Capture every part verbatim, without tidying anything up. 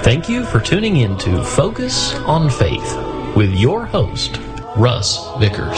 Thank you for tuning in to Focus on Faith with your host, Russ Vickers.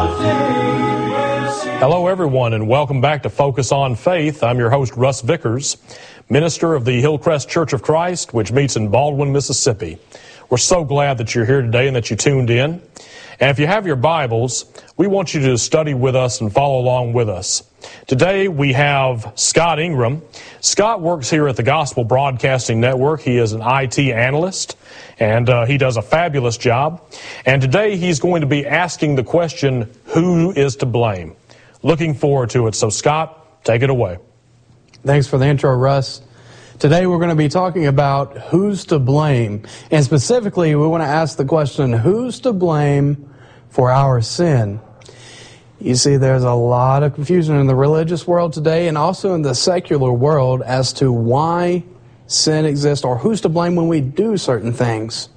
Hello, everyone, and welcome back to Focus on Faith. I'm your host, Russ Vickers, minister of the Hillcrest Church of Christ, which meets in Baldwin, Mississippi. We're so glad that you're here today and that you tuned in. And if you have your Bibles, we want you to study with us and follow along with us. Today we have Scott Ingram. Scott works here at the Gospel Broadcasting Network. He is an I T analyst, and uh, he does a fabulous job. And today he's going to be asking the question, who is to blame? Looking forward to it. So Scott, take it away. Thanks for the intro, Russ. Today we're going to be talking about who's to blame. And specifically, we want to ask the question, who's to blame for our sin? You see, there's a lot of confusion in the religious world today and also in the secular world as to why sin exists or who's to blame when we do certain things.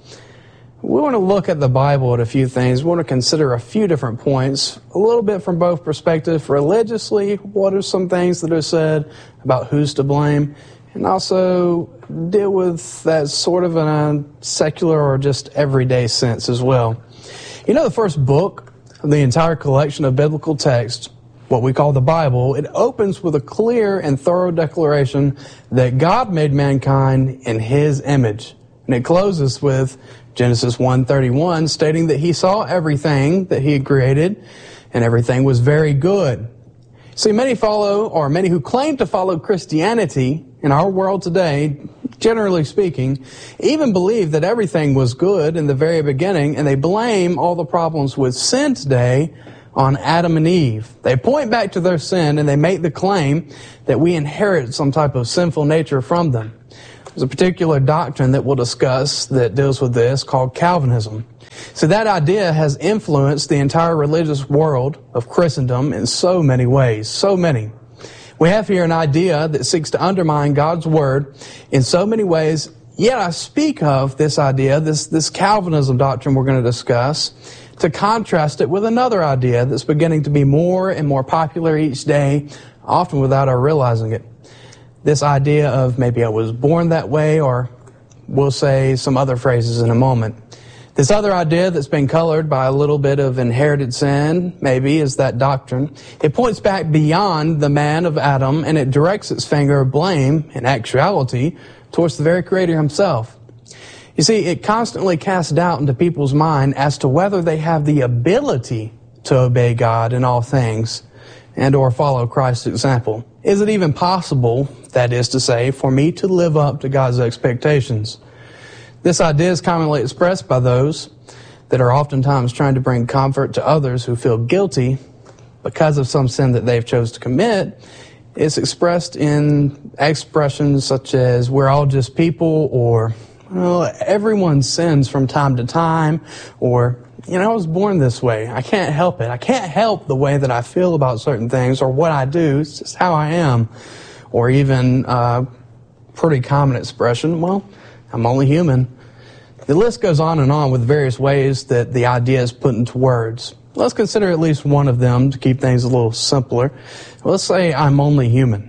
We want to look at the Bible at a few things. We want to consider a few different points, a little bit from both perspectives. Religiously, what are some things that are said about who's to blame? And also deal with that sort of in a secular or just everyday sense as well. You know, the first book of the entire collection of biblical texts, what we call the Bible, it opens with a clear and thorough declaration that God made mankind in His image. And it closes with Genesis one thirty-one, stating that He saw everything that He had created, and everything was very good. See, many follow, or many who claim to follow Christianity in our world today, generally speaking, even believe that everything was good in the very beginning, and they blame all the problems with sin today on Adam and Eve. They point back to their sin, and they make the claim that we inherit some type of sinful nature from them. There's a particular doctrine that we'll discuss that deals with this called Calvinism. So that idea has influenced the entire religious world of Christendom in so many ways, so many. We have here an idea that seeks to undermine God's Word in so many ways, yet I speak of this idea, this, this Calvinism doctrine we're going to discuss, to contrast it with another idea that's beginning to be more and more popular each day, often without our realizing it. This idea of maybe I was born that way, or we'll say some other phrases in a moment. This other idea that's been colored by a little bit of inherited sin, maybe, is that doctrine. It points back beyond the man of Adam, and it directs its finger of blame, in actuality, towards the very Creator Himself. You see, it constantly casts doubt into people's mind as to whether they have the ability to obey God in all things and or follow Christ's example. Is it even possible, that is to say, for me to live up to God's expectations? This idea is commonly expressed by those that are oftentimes trying to bring comfort to others who feel guilty because of some sin that they've chose to commit. It's expressed in expressions such as, we're all just people, or, well, everyone sins from time to time, or, you know, I was born this way. I can't help it. I can't help the way that I feel about certain things or what I do. It's just how I am. Or even uh pretty common expression, well, I'm only human. The list goes on and on with various ways that the idea is put into words. Let's consider at least one of them to keep things a little simpler. Let's say I'm only human.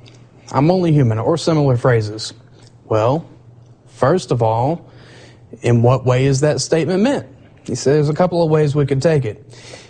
I'm only human, or similar phrases. Well, first of all, in what way is that statement meant? He says there's a couple of ways we could take it.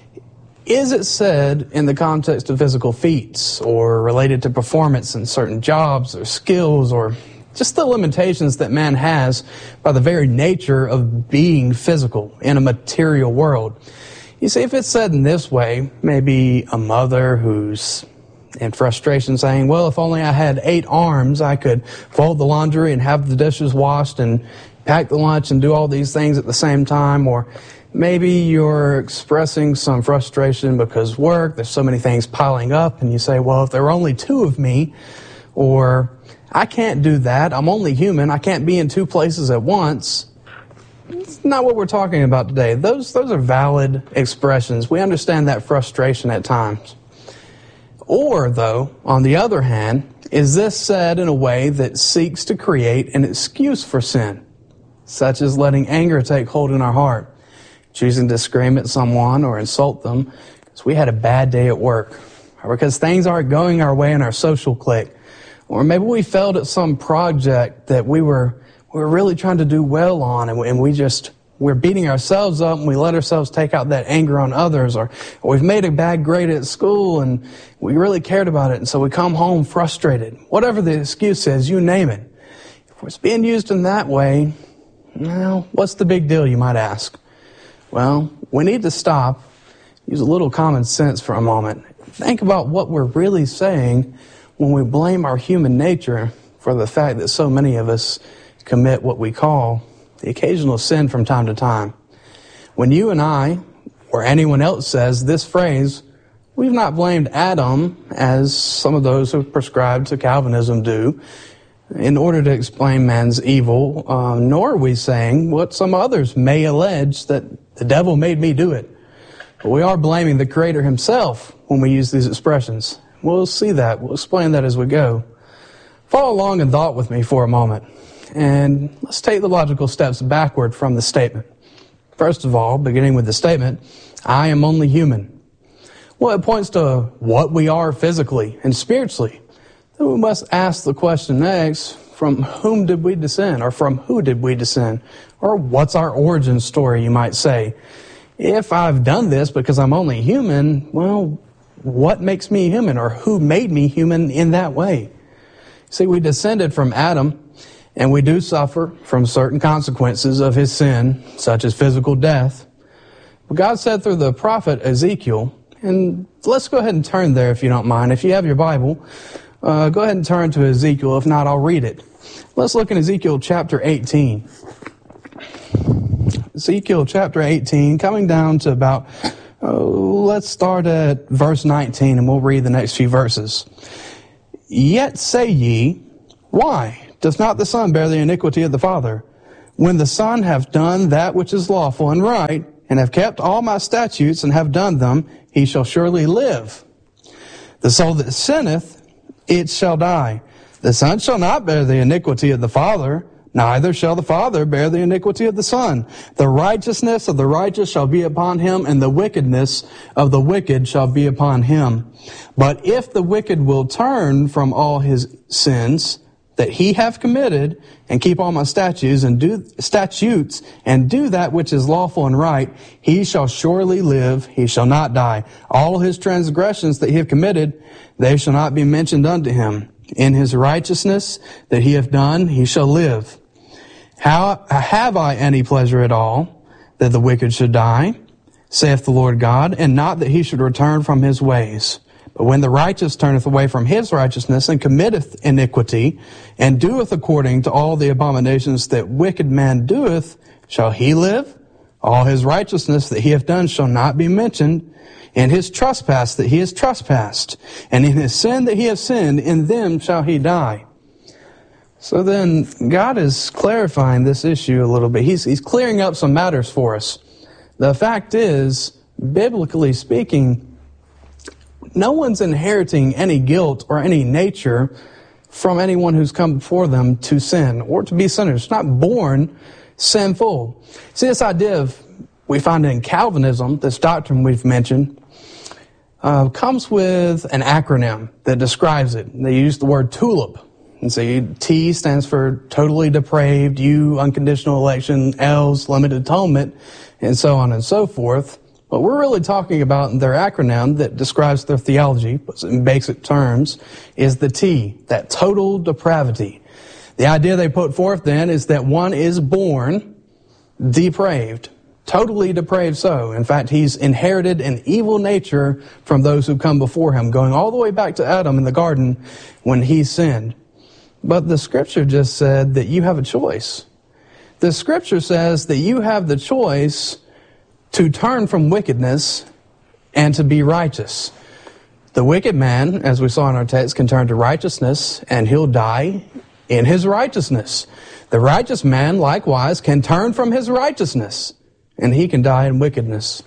Is it said in the context of physical feats or related to performance in certain jobs or skills, or just the limitations that man has by the very nature of being physical in a material world? You see, if it's said in this way, maybe a mother who's in frustration saying, well, if only I had eight arms, I could fold the laundry and have the dishes washed and pack the lunch and do all these things at the same time. Or maybe you're expressing some frustration because work, there's so many things piling up, and you say, well, if there were only two of me, or I can't do that, I'm only human, I can't be in two places at once. It's not what we're talking about today. Those, those are valid expressions. We understand that frustration at times. Or, though, on the other hand, is this said in a way that seeks to create an excuse for sin, such as letting anger take hold in our heart, choosing to scream at someone or insult them because we had a bad day at work, or because things aren't going our way in our social clique, or maybe we failed at some project that we were we're really trying to do well on, and we, and we just, we're beating ourselves up, and we let ourselves take out that anger on others, or, or we've made a bad grade at school, and we really cared about it, and so we come home frustrated. Whatever the excuse is, you name it. If it's being used in that way, well, what's the big deal, you might ask? Well, we need to stop, use a little common sense for a moment. Think about what we're really saying when we blame our human nature for the fact that so many of us commit what we call the occasional sin from time to time. When you and I, or anyone else says this phrase, we've not blamed Adam, as some of those who prescribe to Calvinism do, in order to explain man's evil, uh, nor are we saying what some others may allege, that the devil made me do it. But we are blaming the Creator himself when we use these expressions. We'll see that. We'll explain that as we go. Follow along in thought with me for a moment, and let's take the logical steps backward from the statement. First of all, beginning with the statement, I am only human. Well, it points to what we are physically and spiritually. Then we must ask the question next, from whom did we descend, or from who did we descend? Or what's our origin story, you might say. If I've done this because I'm only human, well, what makes me human, or who made me human in that way? See, we descended from Adam, and we do suffer from certain consequences of his sin, such as physical death. But God said through the prophet Ezekiel, and let's go ahead and turn there if you don't mind. If you have your Bible, uh, go ahead and turn to Ezekiel. If not, I'll read it. Let's look in Ezekiel chapter eighteen. Ezekiel chapter eighteen, coming down to about, oh, let's start at verse nineteen, and we'll read the next few verses. Yet say ye, why does not the Son bear the iniquity of the Father? When the Son hath done that which is lawful and right, and have kept all my statutes and have done them, he shall surely live. The soul that sinneth, it shall die. The Son shall not bear the iniquity of the Father, neither shall the Father bear the iniquity of the Son. The righteousness of the righteous shall be upon him, and the wickedness of the wicked shall be upon him. But if the wicked will turn from all his sins that he hath committed, and keep all my statutes and do statutes and do that which is lawful and right, he shall surely live, he shall not die. All his transgressions that he hath committed, they shall not be mentioned unto him. In his righteousness that he hath done, he shall live. How have I any pleasure at all that the wicked should die, saith the Lord God, and not that he should return from his ways? But when the righteous turneth away from his righteousness, and committeth iniquity, and doeth according to all the abominations that wicked man doeth, shall he live? All his righteousness that he hath done shall not be mentioned. In his trespass that he has trespassed, and in his sin that he has sinned, in them shall he die. So then, God is clarifying this issue a little bit. He's, he's clearing up some matters for us. The fact is, biblically speaking, no one's inheriting any guilt or any nature from anyone who's come before them to sin or to be sinners. It's not born sinful. See, this idea of, we find in Calvinism, this doctrine we've mentioned, uh, comes with an acronym that describes it. They use the word TULIP. And so T stands for totally depraved, U, unconditional election, L's limited atonement, and so on and so forth. What we're really talking about in their acronym that describes their theology, in basic terms, is the T, that total depravity. The idea they put forth then is that one is born depraved, totally depraved so. In fact, he's inherited an evil nature from those who come before him, going all the way back to Adam in the garden when he sinned. But the Scripture just said that you have a choice. The Scripture says that you have the choice to turn from wickedness and to be righteous. The wicked man, as we saw in our text, can turn to righteousness and he'll die in his righteousness. The righteous man, likewise, can turn from his righteousness and he can die in wickedness.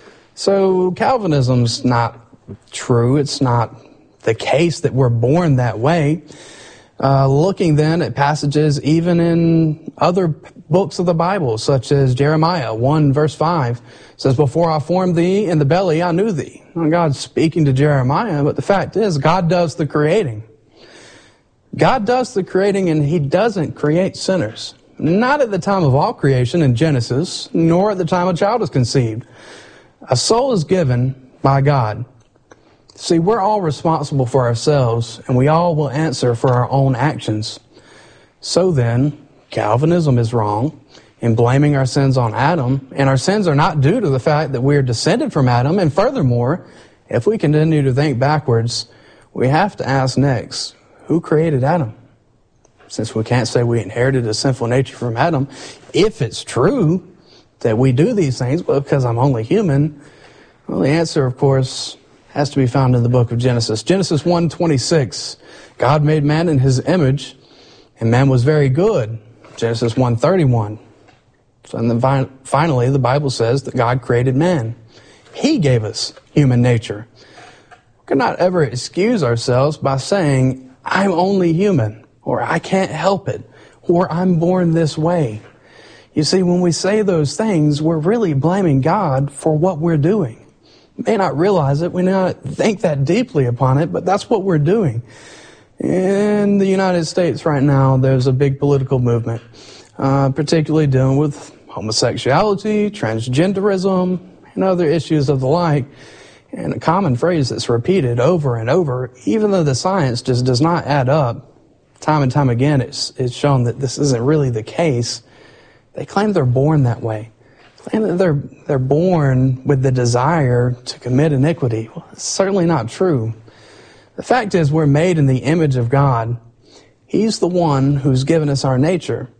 So Calvinism's not true. It's not the case that we're born that way. Uh, looking then at passages even in other books of the Bible, such as Jeremiah one verse five, says, before I formed thee in the belly, I knew thee. Well, God's speaking to Jeremiah, but the fact is, God does the creating. God does the creating, and he doesn't create sinners. not at the time of all creation in Genesis, nor at the time a child is conceived. A soul is given by God. See, we're all responsible for ourselves, and we all will answer for our own actions. So then, Calvinism is wrong in blaming our sins on Adam, and our sins are not due to the fact that we are descended from Adam. And furthermore, if we continue to think backwards, we have to ask next, who created Adam? Since we can't say we inherited a sinful nature from Adam, if it's true that we do these things, well, because I'm only human, well, the answer, of course, has to be found in the book of Genesis. Genesis one twenty-six, God made man in his image, and man was very good. Genesis one thirty-one. So and then finally, the Bible says that God created man. He gave us human nature. We cannot ever excuse ourselves by saying, I'm only human, or I can't help it, or I'm born this way. You see, when we say those things, we're really blaming God for what we're doing. We may not realize it, we may not think that deeply upon it, but that's what we're doing. In the United States right now, there's a big political movement, uh, particularly dealing with homosexuality, transgenderism, and other issues of the like. And a common phrase that's repeated over and over, even though the science just does not add up, time and time again it's, it's shown that this isn't really the case. They claim they're born that way. Claim that they're, they're born with the desire to commit iniquity. Well, it's certainly not true. The fact is, we're made in the image of God. He's the one who's given us our nature.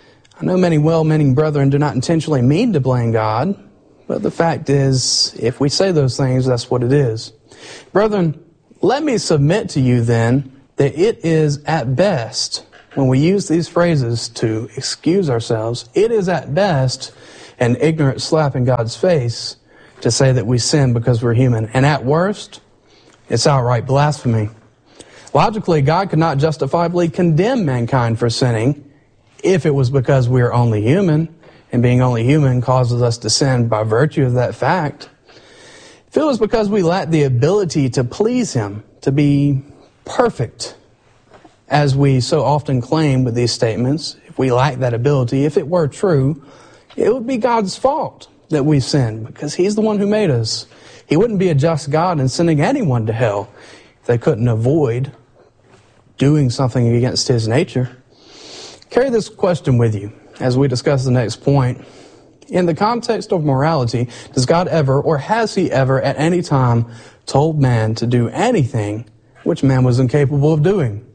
I know many well-meaning brethren do not intentionally mean to blame God, but the fact is, if we say those things, that's what it is. Brethren, let me submit to you then that it is at best, when we use these phrases to excuse ourselves, it is at best an ignorant slap in God's face to say that we sin because we're human. And at worst, it's outright blasphemy. Logically, God could not justifiably condemn mankind for sinning if it was because we are only human, and being only human causes us to sin by virtue of that fact. If it was because we lack the ability to please Him, to be perfect, as we so often claim with these statements, if we lack that ability, if it were true, it would be God's fault that we sin, because He's the one who made us. He wouldn't be a just God in sending anyone to hell if they couldn't avoid doing something against His nature. Carry this question with you as we discuss the next point. In the context of morality, does God ever, or has He ever at any time, told man to do anything which man was incapable of doing?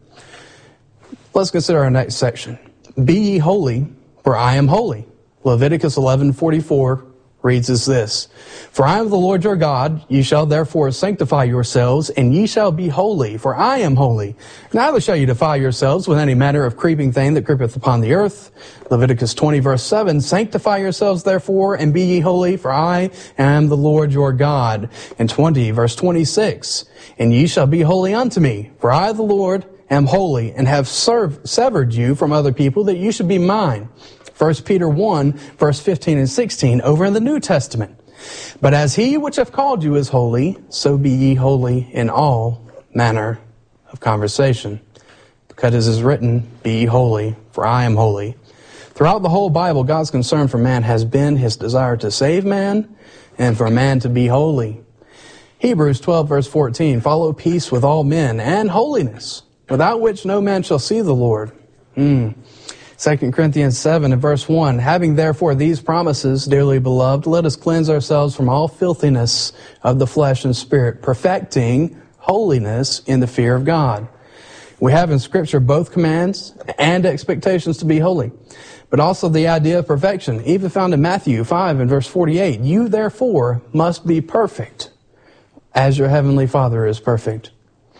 Let's consider our next section. Be ye holy, for I am holy. Leviticus eleven forty-four reads as this, For I am the Lord your God, ye shall therefore sanctify yourselves, and ye shall be holy, for I am holy. Neither shall ye defile yourselves with any manner of creeping thing that creepeth upon the earth. Leviticus twenty verse seven, Sanctify yourselves therefore, and be ye holy, for I am the Lord your God. And twenty verse twenty-six, And ye shall be holy unto me, for I the Lord am holy, and have served, severed you from other people, that you should be mine. First Peter one, verse fifteen and sixteen, over in the New Testament. But as He which hath called you is holy, so be ye holy in all manner of conversation. Because it is written, Be ye holy, for I am holy. Throughout the whole Bible, God's concern for man has been His desire to save man, and for man to be holy. Hebrews twelve, verse fourteen, Follow peace with all men, and holiness, without which no man shall see the Lord. Hmm. Second Corinthians seven and verse one, Having therefore these promises, dearly beloved, let us cleanse ourselves from all filthiness of the flesh and spirit, perfecting holiness in the fear of God. We have in Scripture both commands and expectations to be holy, but also the idea of perfection, even found in Matthew five and verse forty-eight. You therefore must be perfect, as your heavenly Father is perfect.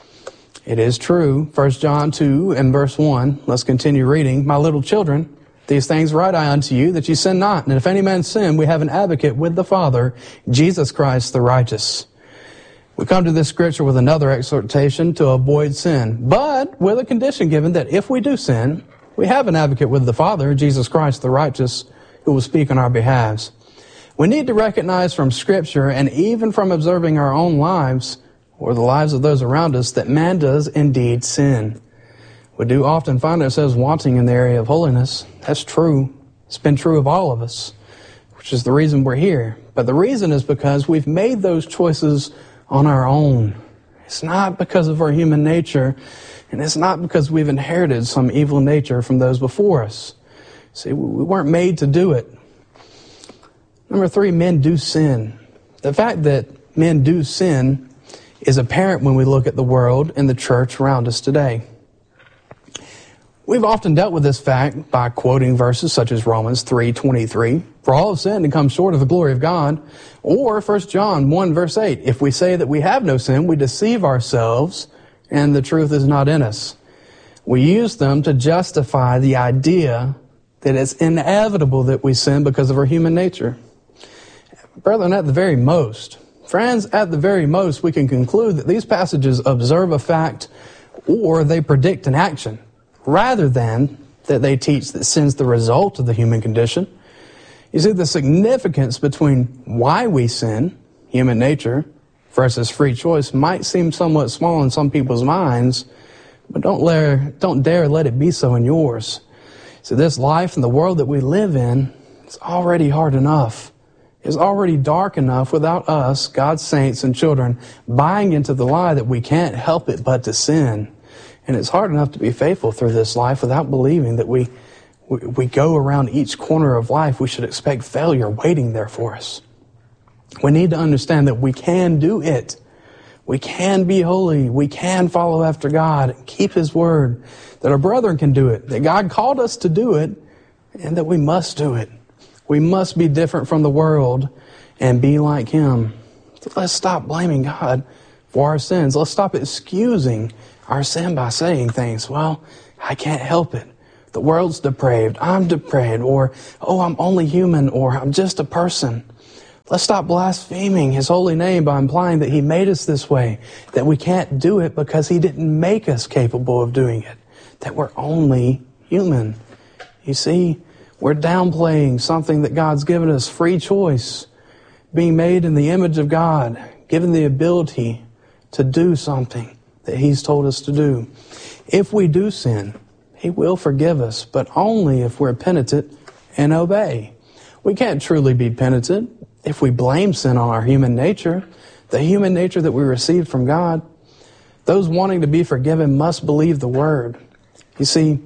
It is true, First John two and verse one, let's continue reading. My little children, these things write I unto you, that ye sin not. And if any man sin, we have an advocate with the Father, Jesus Christ the righteous. We come to this scripture with another exhortation to avoid sin, but with a condition given that if we do sin, we have an advocate with the Father, Jesus Christ the righteous, who will speak on our behalves. We need to recognize from Scripture, and even from observing our own lives, or the lives of those around us, that man does indeed sin. We do often find ourselves wanting in the area of holiness. That's true. It's been true of all of us, which is the reason we're here. But the reason is because we've made those choices on our own. It's not because of our human nature, and it's not because we've inherited some evil nature from those before us. See, we weren't made to do it. Number three, men do sin. The fact that men do sin is apparent when we look at the world and the church around us today. We've often dealt with this fact by quoting verses such as Romans three twenty-three, for all have sinned and come short of the glory of God, or First John one verse eight, if we say that we have no sin, we deceive ourselves and the truth is not in us. We use them to justify the idea that it's inevitable that we sin because of our human nature. Brethren, at the very most, friends, at the very most, we can conclude that these passages observe a fact or they predict an action, rather than that they teach that sin's the result of the human condition. You see, the significance between why we sin, human nature, versus free choice might seem somewhat small in some people's minds, but don't, let, don't dare let it be so in yours. So this life and the world that we live in, it's already hard enough. It's already dark enough without us, God's saints and children, buying into the lie that we can't help it but to sin. And it's hard enough to be faithful through this life without believing that we, we, we go around each corner of life. We should expect failure waiting there for us. We need to understand that we can do it. We can be holy. We can follow after God and keep His word. That our brethren can do it. That God called us to do it and that we must do it. We must be different from the world and be like Him. So let's stop blaming God for our sins. Let's stop excusing our sin by saying things, well, I can't help it. The world's depraved. I'm depraved. Or, oh, I'm only human. Or I'm just a person. Let's stop blaspheming His holy name by implying that He made us this way. That we can't do it because He didn't make us capable of doing it. That we're only human. You see, we're downplaying something that God's given us, free choice. Being made in the image of God. Given the ability to do something that He's told us to do. If we do sin, He will forgive us, but only if we're penitent and obey. We can't truly be penitent if we blame sin on our human nature, the human nature that we received from God. Those wanting to be forgiven must believe the Word. You see,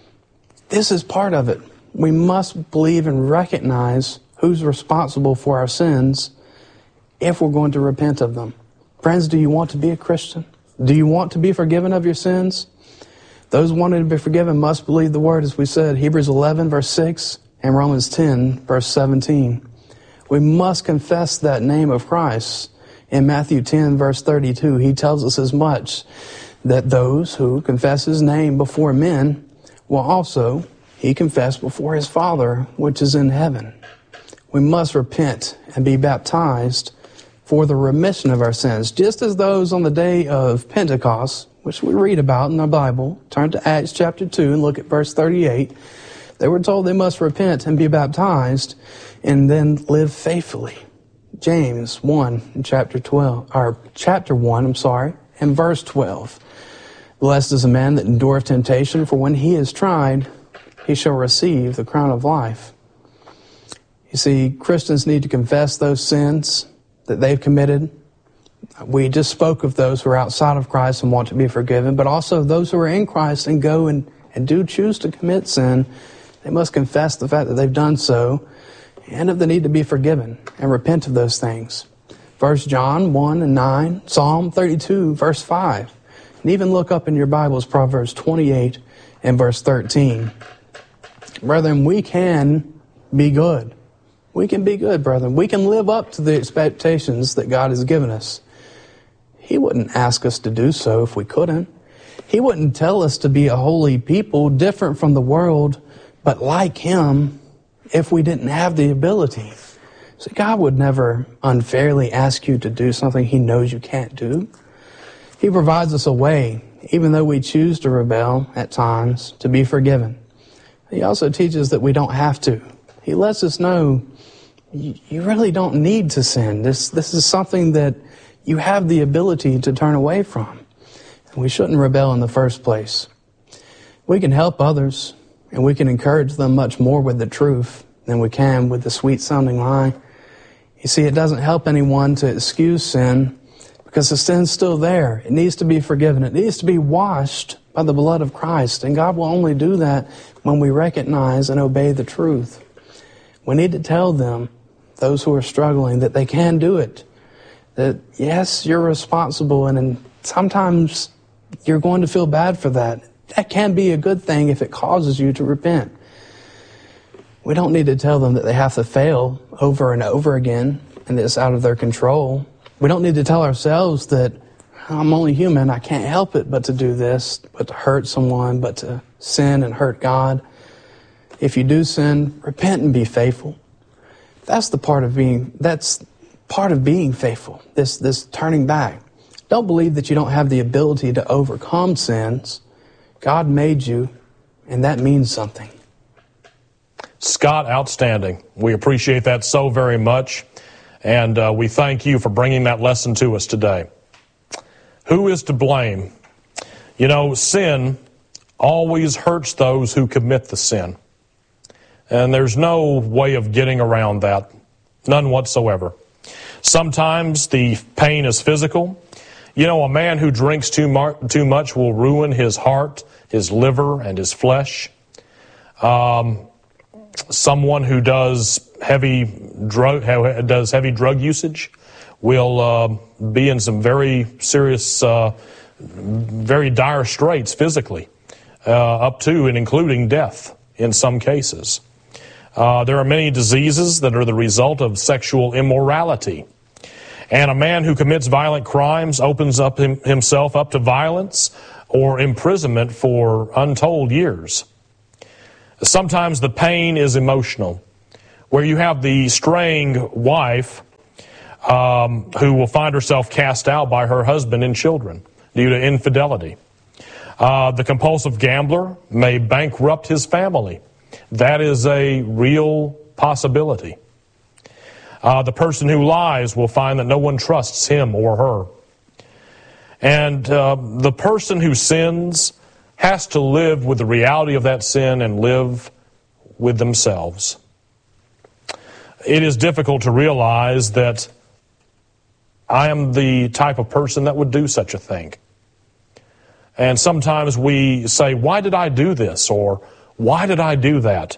this is part of it. We must believe and recognize who's responsible for our sins if we're going to repent of them. Friends, do you want to be a Christian? Do you want to be forgiven of your sins? Those wanting to be forgiven must believe the Word, as we said, Hebrews eleven, verse six, and Romans ten, verse seventeen. We must confess that name of Christ. In Matthew ten, verse thirty-two, He tells us as much, that those who confess His name before men will also He confess before His Father, which is in heaven. We must repent and be baptized for the remission of our sins, just as those on the day of Pentecost, which we read about in the Bible. Turn to Acts chapter two and look at verse thirty-eight. They were told they must repent and be baptized and then live faithfully. James one, in chapter twelve, or chapter one, I'm sorry, and verse twelve. Blessed is the man that endureth temptation, for when he is tried, he shall receive the crown of life. You see, Christians need to confess those sins that they've committed. We just spoke of those who are outside of Christ and want to be forgiven, but also those who are in Christ and go and, and do choose to commit sin. They must confess the fact that they've done so and of the need to be forgiven and repent of those things. First John one and nine, Psalm thirty-two, verse five. And even look up in your Bibles, Proverbs twenty-eight and verse thirteen. Brethren, we can be good. We can be good, brethren. We can live up to the expectations that God has given us. He wouldn't ask us to do so if we couldn't. He wouldn't tell us to be a holy people, different from the world, but like Him, if we didn't have the ability. So God would never unfairly ask you to do something He knows you can't do. He provides us a way, even though we choose to rebel at times, to be forgiven. He also teaches that we don't have to. He lets us know you, you really don't need to sin. This, this is something that you have the ability to turn away from. And we shouldn't rebel in the first place. We can help others, and we can encourage them much more with the truth than we can with the sweet-sounding lie. You see, it doesn't help anyone to excuse sin because the sin's still there. It needs to be forgiven. It needs to be washed by the blood of Christ, and God will only do that when we recognize and obey the truth. We need to tell them, those who are struggling, that they can do it. That, yes, you're responsible, and, and sometimes you're going to feel bad for that. That can be a good thing if it causes you to repent. We don't need to tell them that they have to fail over and over again and that it's out of their control. We don't need to tell ourselves that I'm only human, I can't help it but to do this, but to hurt someone, but to sin and hurt God. If you do sin, repent and be faithful. That's the part of being, that's part of being faithful, this, this turning back. Don't believe that you don't have the ability to overcome sins. God made you, and that means something. Scott, outstanding. We appreciate that so very much, and uh, we thank you for bringing that lesson to us today. Who is to blame? You know, sin always hurts those who commit the sin, and there's no way of getting around that, none whatsoever. Sometimes the pain is physical. You know, a man who drinks too, mar- too much will ruin his heart, his liver, and his flesh. Um... Someone who does heavy drug does heavy drug usage will uh, be in some very serious, uh, very dire straits physically, uh, up to and including death in some cases. Uh, there are many diseases that are the result of sexual immorality. And a man who commits violent crimes opens up him, himself up to violence or imprisonment for untold years. Sometimes the pain is emotional, where you have the straying wife um, who will find herself cast out by her husband and children due to infidelity. Uh, the compulsive gambler may bankrupt his family. That is a real possibility. Uh, the person who lies will find that no one trusts him or her. And uh, the person who sins has to live with the reality of that sin and live with themselves. It is difficult to realize that I am the type of person that would do such a thing. And sometimes we say, why did I do this? Or why did I do that?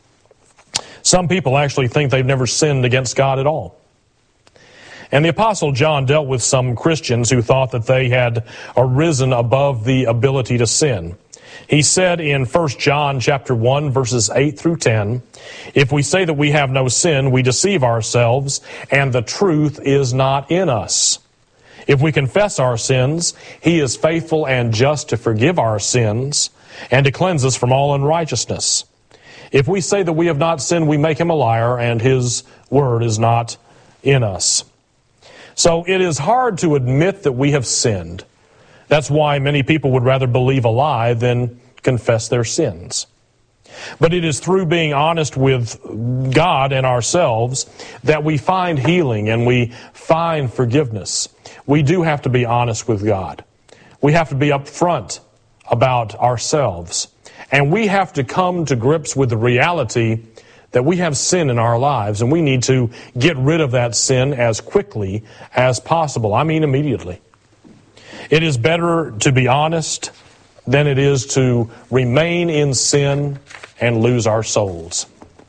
Some people actually think they've never sinned against God at all. And the Apostle John dealt with some Christians who thought that they had arisen above the ability to sin. He said in First John chapter one, verses eight through ten, if we say that we have no sin, we deceive ourselves, and the truth is not in us. If we confess our sins, he is faithful and just to forgive our sins and to cleanse us from all unrighteousness. If we say that we have not sinned, we make him a liar, and his word is not in us. So it is hard to admit that we have sinned. That's why many people would rather believe a lie than confess their sins. But it is through being honest with God and ourselves that we find healing and we find forgiveness. We do have to be honest with God. We have to be upfront about ourselves. And we have to come to grips with the reality that we have sin in our lives, and we need to get rid of that sin as quickly as possible. I mean immediately. It is better to be honest than it is to remain in sin and lose our souls.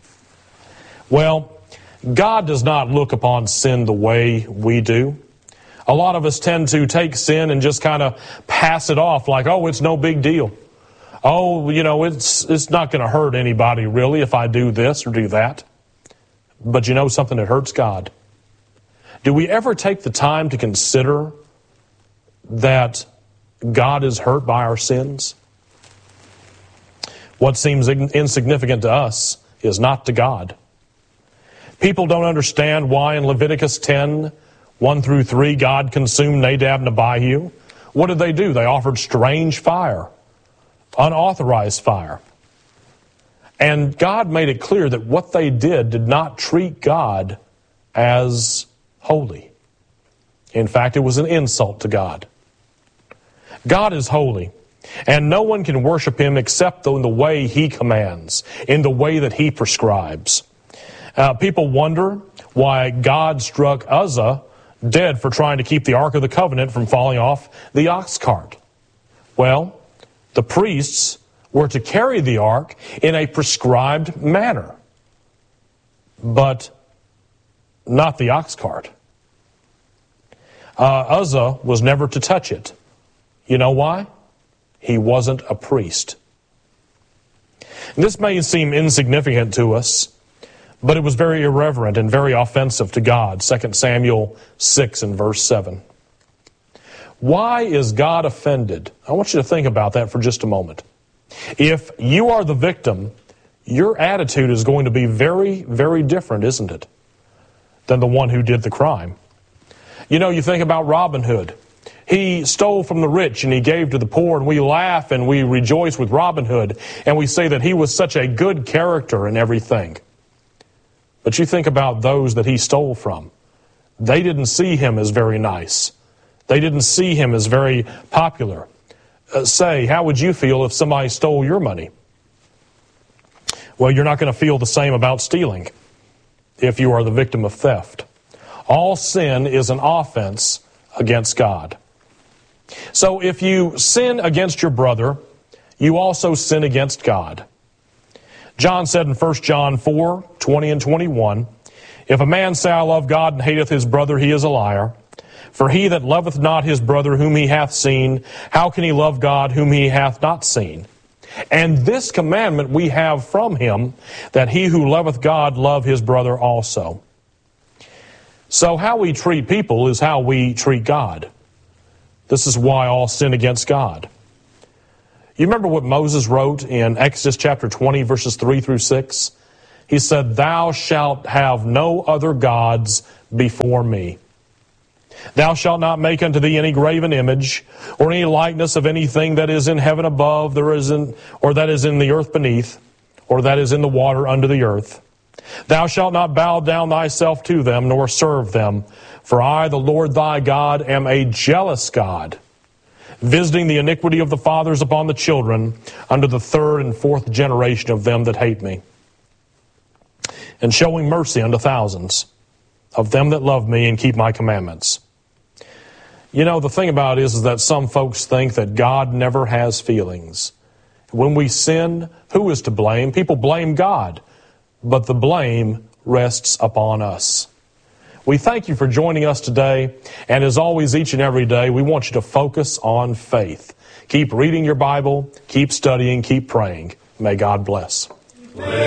Well, God does not look upon sin the way we do. A lot of us tend to take sin and just kind of pass it off like, oh, it's no big deal. Oh, you know, it's it's not going to hurt anybody really if I do this or do that. But you know something that hurts God? Do we ever take the time to consider that God is hurt by our sins? What seems insignificant to us is not to God. People don't understand why in Leviticus ten, one through three, God consumed Nadab and Abihu. What did they do? They offered strange fire. Unauthorized fire. And God made it clear that what they did did not treat God as holy. In fact, it was an insult to God. God is holy, And no one can worship him except in the way he commands, in the way that he prescribes. Uh, people wonder why God struck Uzzah dead for trying to keep the Ark of the Covenant from falling off the ox cart. Well, the priests were to carry the ark in a prescribed manner, but not the ox cart. Uh, Uzzah was never to touch it. You know why? He wasn't a priest. This may seem insignificant to us, but it was very irreverent and very offensive to God. Second Samuel six and verse seven. Why is God offended? I want you to think about that for just a moment. If you are the victim, your attitude is going to be very, very different, isn't it, than the one who did the crime. You know, you think about Robin Hood. He stole from the rich and he gave to the poor, and we laugh and we rejoice with Robin Hood, and we say that he was such a good character and everything. But you think about those that he stole from. They didn't see him as very nice. They didn't see him as very popular. Uh, say, how would you feel if somebody stole your money? Well, you're not going to feel the same about stealing if you are the victim of theft. All sin is an offense against God. So if you sin against your brother, you also sin against God. John said in First John four, twenty and twenty-one, if a man say, I love God, and hateth his brother, he is a liar. For he that loveth not his brother whom he hath seen, how can he love God whom he hath not seen? And this commandment we have from him, that he who loveth God love his brother also. So how we treat people is how we treat God. This is why all sin against God. You remember what Moses wrote in Exodus chapter twenty, verses three through six? He said, thou shalt have no other gods before me. Thou shalt not make unto thee any graven image, or any likeness of anything that is in heaven above, there is in, or that is in the earth beneath, or that is in the water under the earth. Thou shalt not bow down thyself to them, nor serve them. For I, the Lord thy God, am a jealous God, visiting the iniquity of the fathers upon the children, unto the third and fourth generation of them that hate me, and showing mercy unto thousands of them that love me and keep my commandments. You know, the thing about it is, is that some folks think that God never has feelings. When we sin, who is to blame? People blame God, but the blame rests upon us. We thank you for joining us today, and as always, each and every day, we want you to focus on faith. Keep reading your Bible, keep studying, keep praying. May God bless.